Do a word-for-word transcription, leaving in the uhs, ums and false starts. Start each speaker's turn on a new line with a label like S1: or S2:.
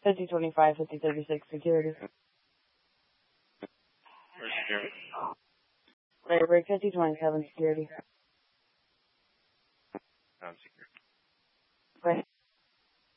S1: fifty twenty-five, fifty thirty-six, security.
S2: For security.
S1: Right, break fifty twenty-seven, security.
S2: Non-security.